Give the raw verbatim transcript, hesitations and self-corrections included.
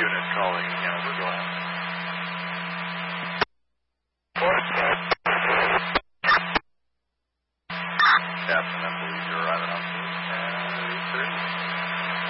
unit calling Hanover. Go ahead. Captain, I believe you're right on. Uh,